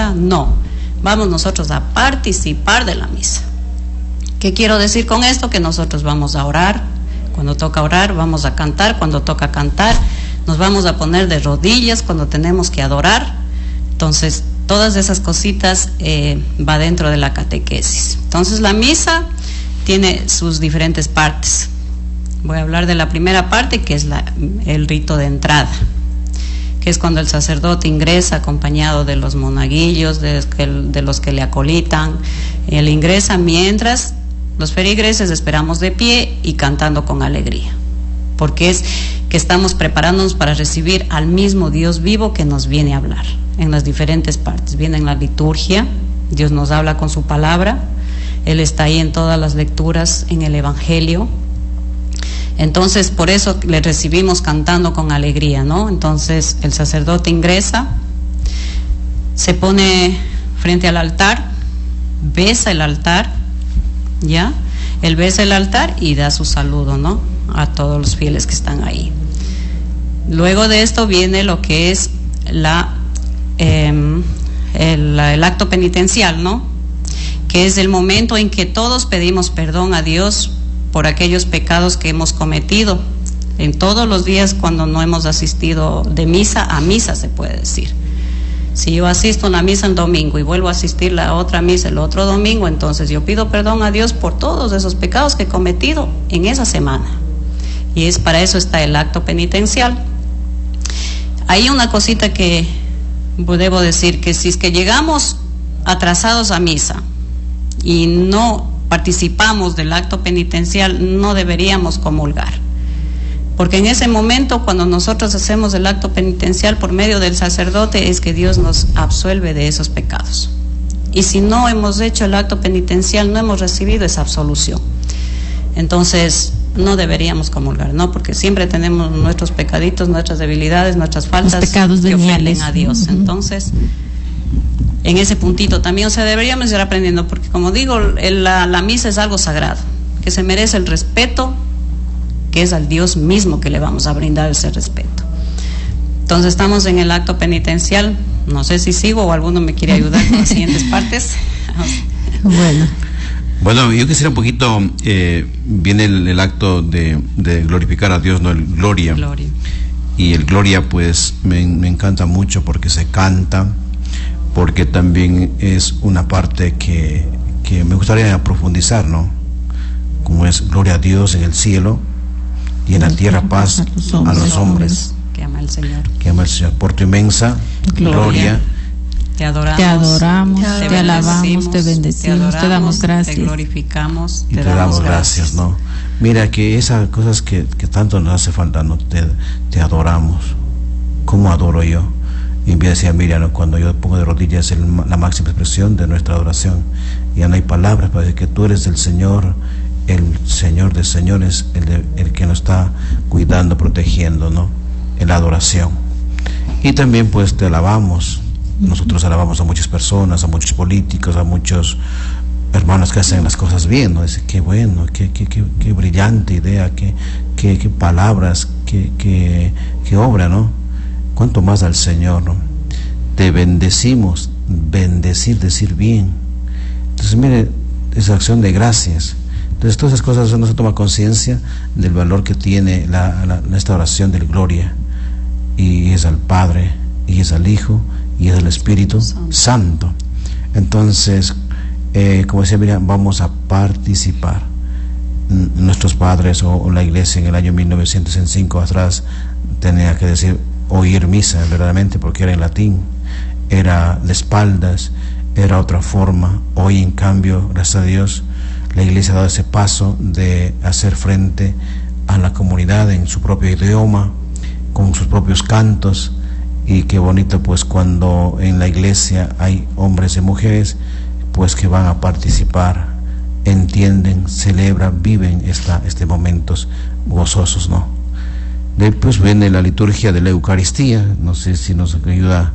misa, no. Vamos nosotros a participar de la misa. ¿Qué quiero decir con esto? Que nosotros vamos a orar, cuando toca orar, vamos a cantar, cuando toca cantar, nos vamos a poner de rodillas cuando tenemos que adorar. Entonces, todas esas cositas va dentro de la catequesis. Entonces, la misa tiene sus diferentes partes. Voy a hablar de la primera parte, que es el rito de entrada, que es cuando el sacerdote ingresa acompañado de los monaguillos, de los que le acolitan. Él ingresa mientras los feligreses esperamos de pie y cantando con alegría, porque es que estamos preparándonos para recibir al mismo Dios vivo que nos viene a hablar en las diferentes partes. Viene en la liturgia, Dios nos habla con su palabra, Él está ahí en todas las lecturas, en el Evangelio. Entonces, por eso le recibimos cantando con alegría, ¿no? Entonces, el sacerdote ingresa, se pone frente al altar, besa el altar, ¿ya? Él besa el altar y da su saludo, ¿no? A todos los fieles que están ahí. Luego de esto viene lo que es el acto penitencial, ¿no? Que es el momento en que todos pedimos perdón a Dios por aquellos pecados que hemos cometido en todos los días cuando no hemos asistido de misa a misa, se puede decir. Si yo asisto a una misa el domingo y vuelvo a asistir a la otra misa el otro domingo, entonces yo pido perdón a Dios por todos esos pecados que he cometido en esa semana. Y es para eso está el acto penitencial. Hay una cosita que debo decir, que si es que llegamos atrasados a misa y no participamos del acto penitencial, no deberíamos comulgar, porque en ese momento, cuando nosotros hacemos el acto penitencial por medio del sacerdote, es que Dios nos absuelve de esos pecados. Y si no hemos hecho el acto penitencial, no hemos recibido esa absolución. Entonces, no deberíamos comulgar, ¿no? Porque siempre tenemos nuestros pecaditos, nuestras debilidades, nuestras faltas que ofenden a Dios. Entonces, en ese puntito también, o sea, deberíamos ir aprendiendo, porque como digo, la misa es algo sagrado, que se merece el respeto, que es al Dios mismo que le vamos a brindar ese respeto. Entonces estamos en el acto penitencial, no sé si sigo o alguno me quiere ayudar con las siguientes partes. Bueno, yo quisiera un poquito, viene el acto de glorificar a Dios, ¿no? El gloria. Y el gloria pues me encanta mucho porque se canta, porque también es una parte que me gustaría profundizar, ¿no? Como es gloria a Dios en el cielo y en la tierra paz a los hombres que ama el Señor. Por tu inmensa gloria. Te adoramos, te alabamos, te bendecimos, te damos gracias. Te glorificamos, y te damos gracias, ¿no? Mira que esas cosas que tanto nos hace falta, ¿no? Te adoramos. ¿Cómo adoro yo? Y bien decía Miriam, ¿no? Cuando yo pongo de rodillas es la máxima expresión de nuestra adoración. Ya no hay palabras para decir que tú eres el Señor de señores, el que nos está cuidando, protegiendo, ¿no? En la adoración. Y también pues te alabamos. Nosotros alabamos a muchas personas, a muchos políticos, a muchos hermanos que hacen las cosas bien, ¿no? Dice, qué bueno, qué brillante idea, qué palabras, qué obra, ¿no? Cuánto más al Señor, ¿no? Te bendecimos, decir bien. Entonces, mire, esa acción de gracias. Entonces, todas esas cosas uno se toma conciencia del valor que tiene esta oración del gloria. Y es al Padre, y es al Hijo, y es al Espíritu Santo. Entonces, como decía, mira, vamos a participar. Nuestros padres o la iglesia en el año 1905 atrás tenía que decir oír misa verdaderamente, porque era en latín, era de espaldas, era otra forma. Hoy en cambio, gracias a Dios, la iglesia ha dado ese paso de hacer frente a la comunidad en su propio idioma, con sus propios cantos. Y qué bonito pues cuando en la iglesia hay hombres y mujeres pues que van a participar, entienden, celebran, viven este momentos gozosos, ¿no? Después viene la liturgia de la Eucaristía, no sé si nos ayuda.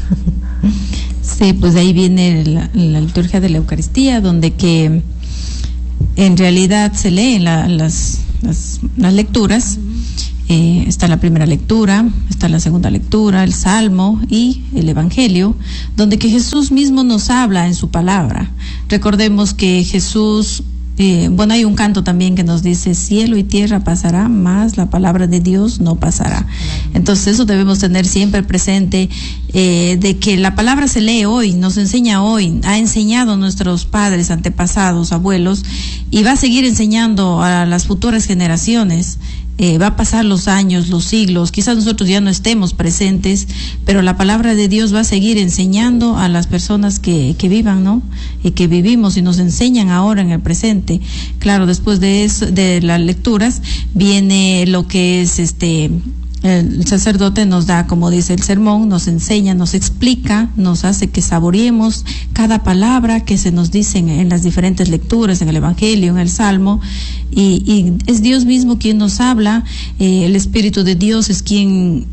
Sí, pues ahí viene la liturgia de la Eucaristía, donde que en realidad se leen las lecturas, Está la primera lectura, está la segunda lectura, el Salmo y el Evangelio, donde que Jesús mismo nos habla en su palabra. Recordemos que Jesús, hay un canto también que nos dice: cielo y tierra pasará, mas la palabra de Dios no pasará. Entonces eso debemos tener siempre presente, de que la palabra se lee hoy, nos enseña hoy, ha enseñado a nuestros padres, antepasados, abuelos, y va a seguir enseñando a las futuras generaciones. Va a pasar los años, los siglos, quizás nosotros ya no estemos presentes, pero la palabra de Dios va a seguir enseñando a las personas que vivan, ¿no? Y que vivimos y nos enseñan ahora en el presente. Claro, después de eso, de las lecturas, viene lo que es el sacerdote nos da, como dice el sermón, nos enseña, nos explica, nos hace que saboreemos cada palabra que se nos dice en las diferentes lecturas, en el Evangelio, en el Salmo, y es Dios mismo quien nos habla. El Espíritu de Dios es quien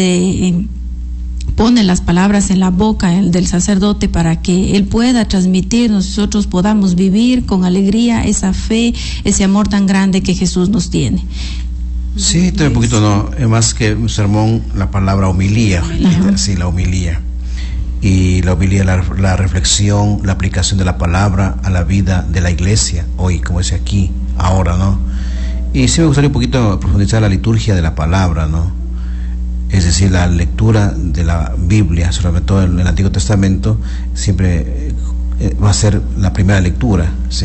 pone las palabras en la boca del sacerdote para que él pueda transmitir, nosotros podamos vivir con alegría esa fe, ese amor tan grande que Jesús nos tiene. Sí, un poquito, no, más que un sermón, la palabra homilía, sí, la homilía. Y la homilía, la reflexión, la aplicación de la palabra a la vida de la iglesia, hoy, como dice aquí, ahora, ¿no? Y sí me gustaría un poquito profundizar la liturgia de la palabra, ¿no? Es decir, la lectura de la Biblia, sobre todo en el Antiguo Testamento, siempre va a ser la primera lectura, ¿sí?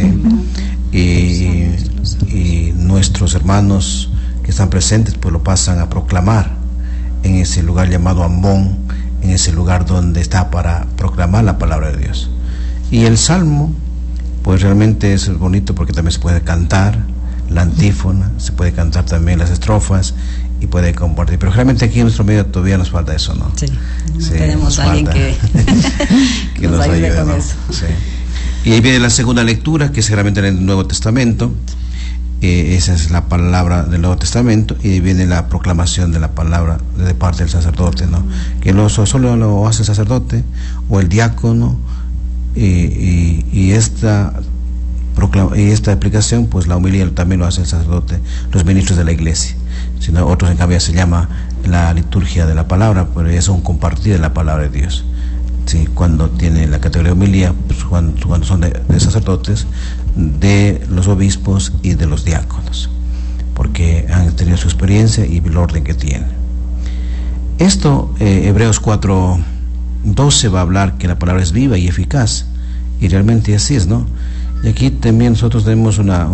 Y nuestros hermanos que están presentes pues lo pasan a proclamar en ese lugar llamado Ambón, en ese lugar donde está para proclamar la palabra de Dios. Y el Salmo pues realmente es bonito porque también se puede cantar la antífona, se puede cantar también las estrofas y puede compartir, pero realmente aquí en nuestro medio todavía nos falta eso, ¿no? Sí, tenemos a alguien que nos ayude con eso. Sí. Y ahí viene la segunda lectura, que es realmente en el Nuevo Testamento. Esa es la palabra del Nuevo Testamento, y viene la proclamación de la palabra de parte del sacerdote, ¿no? Que solo lo hace el sacerdote o el diácono, y esta aplicación, pues la homilía también lo hace el sacerdote, los ministros de la iglesia. Sino otros en cambio se llama la liturgia de la palabra, pero es un compartir de la palabra de Dios. Sí, cuando tiene la categoría de homilía, pues cuando son de sacerdotes, de los obispos y de los diáconos, porque han tenido su experiencia y el orden que tienen. Esto, Hebreos 4:12 va a hablar que la palabra es viva y eficaz, y realmente así es, ¿no? Y aquí también nosotros tenemos una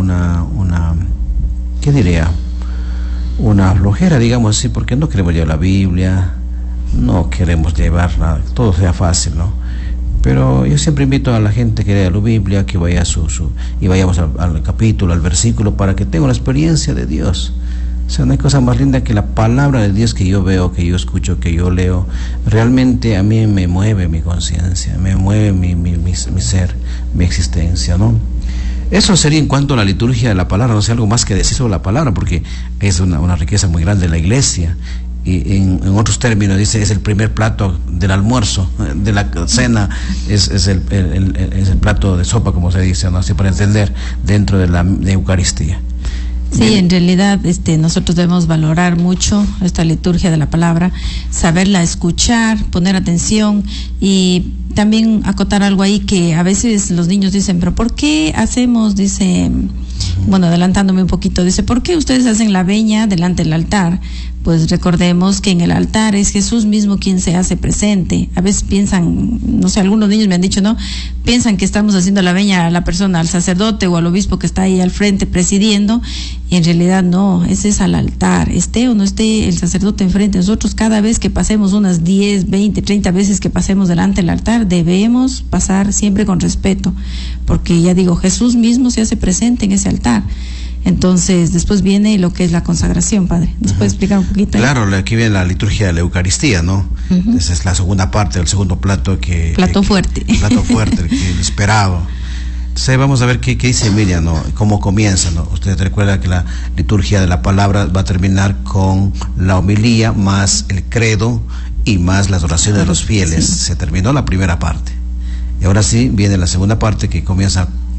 ¿qué diría? Una flojera, digamos así, porque no queremos llevar la Biblia, no queremos llevarla, todo sea fácil, ¿no? Pero yo siempre invito a la gente que lea la Biblia, que vaya y vayamos al capítulo, al versículo, para que tenga una experiencia de Dios. O sea, no hay cosa más linda que la palabra de Dios que yo veo, que yo escucho, que yo leo. Realmente a mí me mueve mi conciencia, me mueve mi ser, mi existencia, ¿no? Eso sería en cuanto a la liturgia de la palabra. No sé algo más que decir sobre la palabra, porque es una riqueza muy grande de la iglesia. Y en otros términos dice, es el primer plato del almuerzo, de la cena, es el plato de sopa, como se dice, ¿no? Así para entender, dentro de la Eucaristía. Sí, en realidad nosotros debemos valorar mucho esta liturgia de la palabra, saberla escuchar, poner atención, y también acotar algo ahí, que a veces los niños dicen, pero ¿por qué hacemos? Dice, bueno, adelantándome un poquito, dice, ¿por qué ustedes hacen la veña delante del altar? Pues recordemos que en el altar es Jesús mismo quien se hace presente. A veces piensan, no sé, algunos niños me han dicho, ¿no? Piensan que estamos haciendo la veña a la persona, al sacerdote o al obispo que está ahí al frente presidiendo, y en realidad no, ese es al altar, esté o no esté el sacerdote enfrente. Nosotros cada vez que pasemos, unas 10, 20, 30 veces que pasemos delante del altar, debemos pasar siempre con respeto, porque ya digo, Jesús mismo se hace presente en ese altar. Entonces, después viene lo que es la consagración, padre. ¿Nos puede explicar un poquito? Claro, aquí viene la liturgia de la Eucaristía, ¿no? Esa es la segunda parte, el segundo plato fuerte. Plato fuerte, el esperado. Entonces, vamos a ver qué dice Emilia, ¿no? Cómo comienza, ¿no? Usted recuerda que la liturgia de la palabra va a terminar con la homilía, más el credo y más las oraciones de los fieles. Sí. Se terminó la primera parte. Y ahora sí viene la segunda parte, que comienza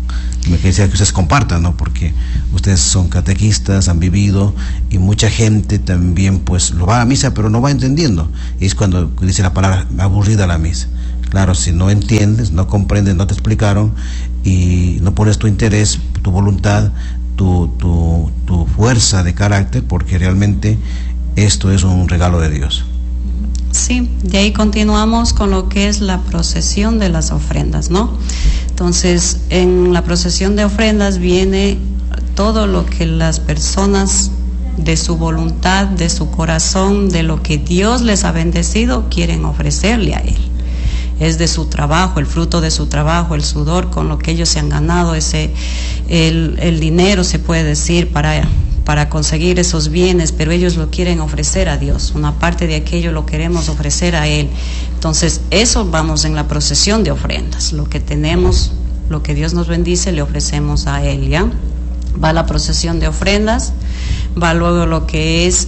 Me quisiera que ustedes compartan, ¿no? Porque ustedes son catequistas, han vivido, y mucha gente también pues lo va a misa pero no va entendiendo, y es cuando dice la palabra aburrida la misa. Claro, si no entiendes, no comprendes, no te explicaron y no pones tu interés, tu voluntad, tu fuerza de carácter, porque realmente esto es un regalo de Dios. Sí, de ahí continuamos con lo que es la procesión de las ofrendas, ¿no? Entonces, en la procesión de ofrendas viene todo lo que las personas de su voluntad, de su corazón, de lo que Dios les ha bendecido, quieren ofrecerle a Él. Es de su trabajo, el fruto de su trabajo, el sudor con lo que ellos se han ganado, el dinero, se puede decir, para conseguir esos bienes, pero ellos lo quieren ofrecer a Dios. Una parte de aquello lo queremos ofrecer a Él. Entonces, eso vamos en la procesión de ofrendas. Lo que tenemos, lo que Dios nos bendice, le ofrecemos a Él, ¿ya? Va la procesión de ofrendas, va luego lo que es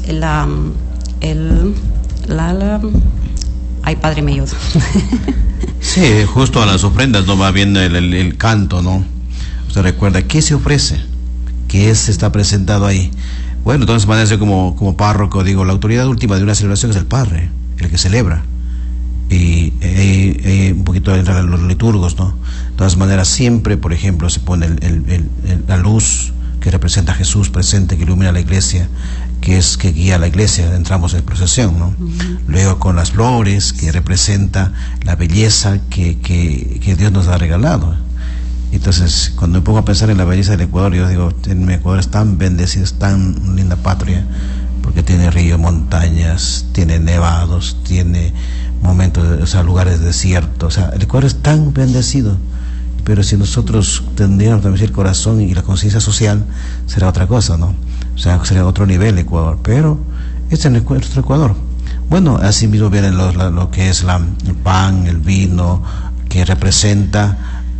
ay, Padre, me ayuda. Sí, justo a las ofrendas no va bien el canto, ¿no? Usted recuerda, ¿qué se ofrece? ¿Qué se está presentado ahí? Bueno, entonces, maneras yo como párroco digo, la autoridad última de una celebración es el padre, el que celebra. Y un poquito entran los liturgos, ¿no? De todas maneras, siempre, por ejemplo, se pone la luz que representa a Jesús presente, que ilumina la iglesia, que guía a la iglesia, entramos en procesión, ¿no? Luego con las flores, que representa la belleza que Dios nos ha regalado. Entonces, cuando me pongo a pensar en la belleza del Ecuador, yo digo, mi Ecuador es tan bendecido, es tan linda patria, porque tiene ríos, montañas, tiene nevados, tiene momentos, lugares desiertos, el Ecuador es tan bendecido. Pero si nosotros tendríamos también el corazón y la conciencia social, será otra cosa, ¿no? Sería otro nivel Ecuador, pero este es nuestro Ecuador. Bueno, así mismo viene lo que es el pan, el vino, que representa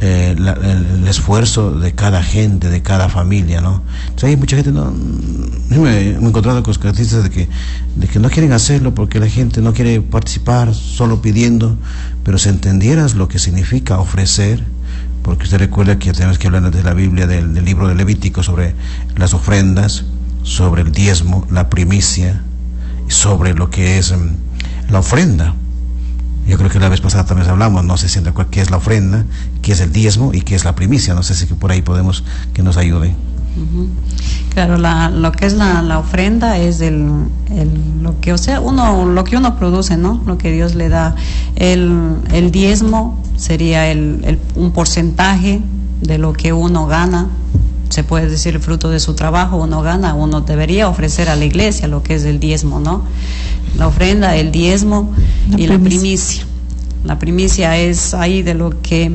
el esfuerzo de cada gente, de cada familia, ¿no? Entonces hay mucha gente, me he encontrado con los catequistas de que no quieren hacerlo porque la gente no quiere participar, solo pidiendo, pero si entendieras lo que significa ofrecer, porque usted recuerda que tenemos que hablar de la Biblia, del libro de Levítico, sobre las ofrendas, sobre el diezmo, la primicia, sobre lo que es la ofrenda. Yo creo que la vez pasada también hablamos, no sé si recuerda qué es la ofrenda, qué es el diezmo y qué es la primicia. No sé si por ahí podemos que nos ayuden. Claro, lo que es la ofrenda es lo que uno produce, ¿no? Lo que Dios le da. El diezmo sería un porcentaje de lo que uno gana. Se puede decir el fruto de su trabajo, uno debería ofrecer a la iglesia lo que es el diezmo, ¿no? La ofrenda, el diezmo y la primicia. La primicia es ahí de lo que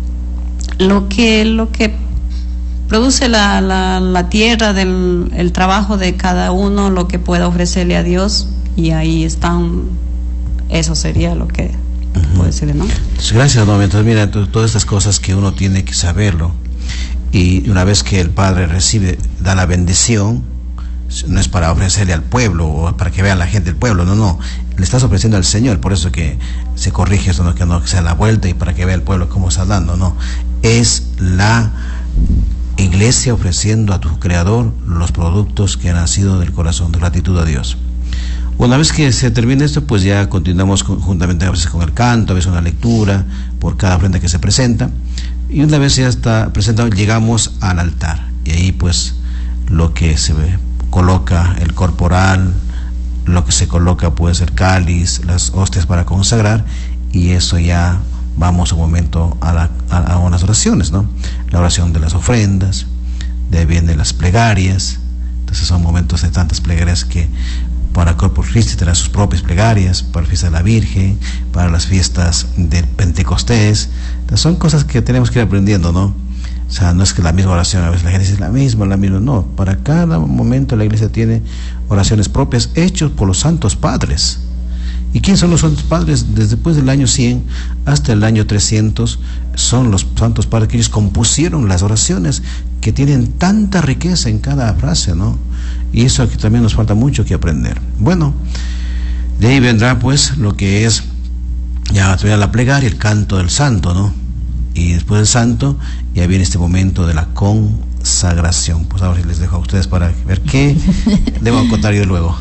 produce la tierra, el trabajo de cada uno, lo que pueda ofrecerle a Dios, y ahí están, eso sería lo que puedo decirle, ¿no? Gracias, ¿no? Entonces, mira, todas estas cosas que uno tiene que saberlo, y una vez que el Padre da la bendición, no es para ofrecerle al pueblo o para que vea la gente del pueblo, no, le estás ofreciendo al Señor, por eso que se corrige esto, no que sea la vuelta y para que vea el pueblo cómo está dando, no, es la iglesia ofreciendo a tu Creador los productos que han nacido del corazón, de gratitud a Dios. Una vez que se termine esto, pues ya continuamos juntamente a veces con el canto, a veces una lectura por cada ofrenda que se presenta, y una vez ya está presentado, llegamos al altar, y ahí pues lo que se coloca, el corporal, lo que se coloca puede ser cáliz, las hostias para consagrar, y eso ya vamos un momento a unas oraciones, ¿no? La oración de las ofrendas, de ahí vienen las plegarias. Entonces son momentos de tantas plegarias que para Corpus Christi tendrá sus propias plegarias, para la fiesta de la Virgen, para las fiestas de Pentecostés. Entonces son cosas que tenemos que ir aprendiendo, ¿no? O sea, no es que la misma oración, a veces la gente dice la misma, no. Para cada momento la iglesia tiene oraciones propias hechas por los santos padres. ¿Y quiénes son los santos padres? Después del año 100 hasta el año 300 son los santos padres que ellos compusieron las oraciones que tienen tanta riqueza en cada frase, ¿no? Y eso aquí también nos falta mucho que aprender. Bueno, de ahí vendrá pues lo que es ya la plegaria, el canto del santo, ¿no? y después del santo ya viene este momento de la consagración. Pues ahora les dejo a ustedes para ver qué debo contar yo luego.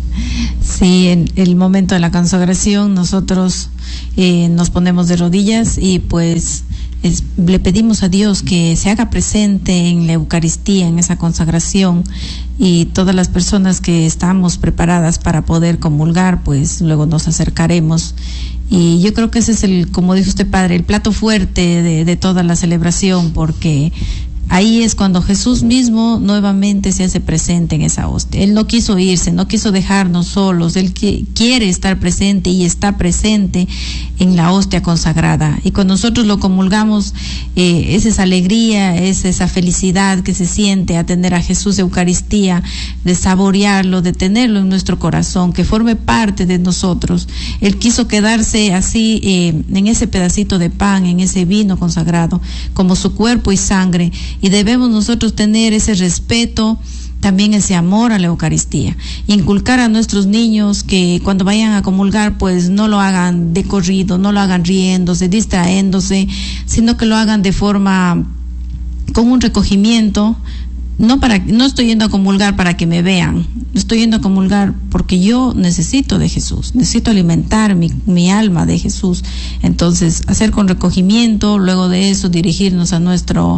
Sí, en el momento de la consagración nosotros nos ponemos de rodillas y pues le pedimos a Dios que se haga presente en la Eucaristía, en esa consagración, y todas las personas que estamos preparadas para poder comulgar, pues luego nos acercaremos. Y yo creo que ese es como dijo usted, Padre, el plato fuerte de toda la celebración, porque ahí es cuando Jesús mismo nuevamente se hace presente en esa hostia. Él no quiso irse, no quiso dejarnos solos. Él quiere estar presente y está presente en la hostia consagrada. Y cuando nosotros lo comulgamos, es esa alegría, es esa felicidad que se siente a tener a Jesús de Eucaristía, de saborearlo, de tenerlo en nuestro corazón, que forme parte de nosotros. Él quiso quedarse así en ese pedacito de pan, en ese vino consagrado, como su cuerpo y sangre. Y debemos nosotros tener ese respeto, también ese amor a la Eucaristía. Inculcar a nuestros niños que cuando vayan a comulgar, pues no lo hagan de corrido, no lo hagan riéndose, distraéndose, sino que lo hagan de forma, con un recogimiento. No estoy yendo a comulgar para que me vean, estoy yendo a comulgar porque yo necesito de Jesús, necesito alimentar mi alma de Jesús. Entonces, hacer con recogimiento, luego de eso dirigirnos a nuestro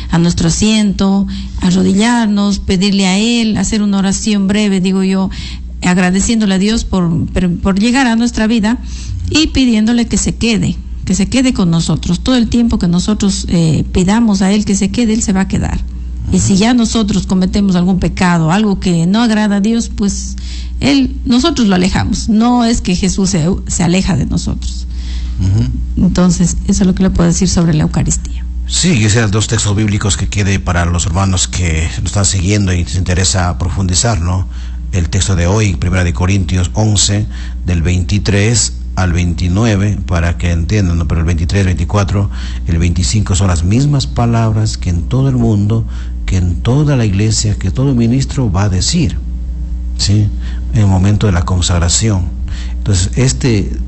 asiento, arrodillarnos, pedirle a Él, hacer una oración breve, digo yo, agradeciéndole a Dios por llegar a nuestra vida y pidiéndole que se quede con nosotros. Todo el tiempo que nosotros pidamos a Él que se quede, Él se va a quedar. Y si ya nosotros cometemos algún pecado, algo que no agrada a Dios, pues nosotros lo alejamos. No es que Jesús se aleja de nosotros. Entonces, eso es lo que le puedo decir sobre la Eucaristía. Sí, que sean dos textos bíblicos que quede para los hermanos que nos están siguiendo y les interesa profundizar, ¿no? El texto de hoy, 1 Corintios 11, del 23 al 29, para que entiendan, ¿no? Pero el 23, 24, el 25 son las mismas palabras que en todo el mundo, que en toda la iglesia, que todo ministro va a decir, ¿sí? En el momento de la consagración. Entonces,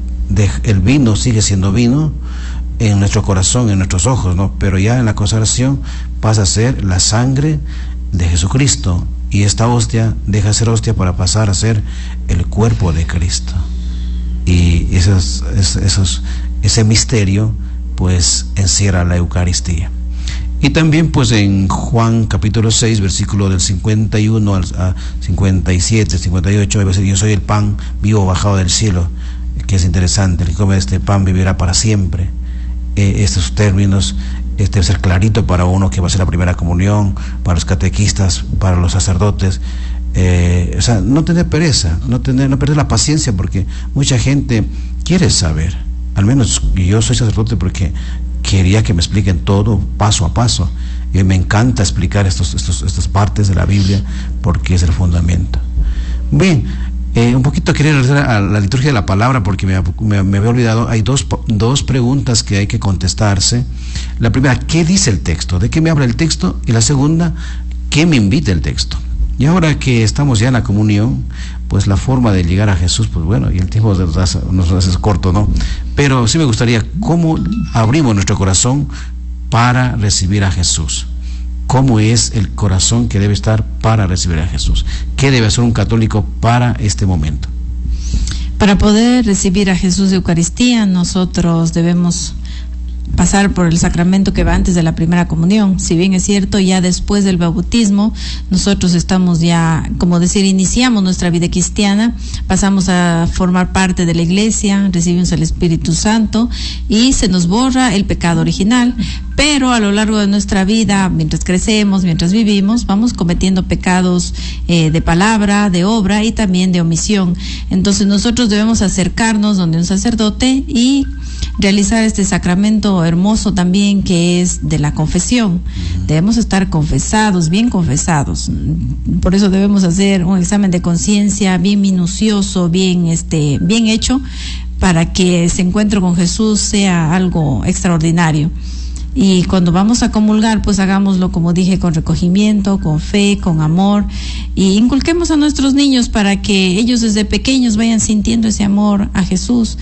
el vino sigue siendo vino en nuestro corazón, en nuestros ojos, ¿no? Pero ya en la consagración pasa a ser la sangre de Jesucristo, y esta hostia deja de ser hostia para pasar a ser el cuerpo de Cristo. Y ese misterio pues encierra la Eucaristía. Y también pues en Juan capítulo 6, versículo del 51 al 57, 58, a veces yo soy el pan vivo bajado del cielo, que es interesante, el que come este pan vivirá para siempre. Estos términos debe ser clarito para uno que va a hacer la primera comunión, para los catequistas, para los sacerdotes. O sea, no tener pereza, no perder la paciencia, porque mucha gente quiere saber. Al menos yo soy sacerdote porque quería que me expliquen todo paso a paso, y me encanta explicar estas partes de la Biblia porque es el fundamento. Bien, un poquito quería regresar a la liturgia de la palabra, porque me había olvidado. Hay dos preguntas que hay que contestarse. La primera, ¿qué dice el texto? ¿De qué me habla el texto? Y la segunda, ¿qué me invita el texto? Y ahora que estamos ya en la comunión, pues la forma de llegar a Jesús, pues bueno, y el tiempo nos hace corto, ¿no? Pero sí me gustaría, ¿cómo abrimos nuestro corazón para recibir a Jesús? ¿Cómo es el corazón que debe estar para recibir a Jesús? ¿Qué debe hacer un católico para este momento? Para poder recibir a Jesús de Eucaristía, nosotros debemos pasar por el sacramento que va antes de la primera comunión. Si bien es cierto, ya después del bautismo, nosotros estamos ya, como decir, iniciamos nuestra vida cristiana, pasamos a formar parte de la iglesia, recibimos el Espíritu Santo y se nos borra el pecado original. Pero a lo largo de nuestra vida, mientras crecemos, mientras vivimos, vamos cometiendo pecados de palabra, de obra y también de omisión. Entonces nosotros debemos acercarnos donde un sacerdote y realizar este sacramento hermoso también, que es de la confesión. Debemos estar confesados, bien confesados. Por eso debemos hacer un examen de conciencia bien minucioso, bien hecho, para que ese encuentro con Jesús sea algo extraordinario. Y cuando vamos a comulgar, pues hagámoslo, como dije, con recogimiento, con fe, con amor, y inculquemos a nuestros niños para que ellos desde pequeños vayan sintiendo ese amor a Jesús,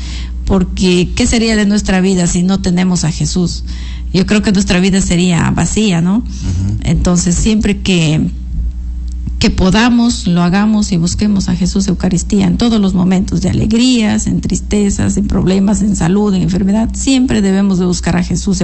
porque ¿qué sería de nuestra vida si no tenemos a Jesús? Yo creo que nuestra vida sería vacía, ¿no? Entonces, siempre que podamos, lo hagamos y busquemos a Jesús Eucaristía en todos los momentos de alegrías, en tristezas, en problemas, en salud, en enfermedad. Siempre debemos de buscar a Jesús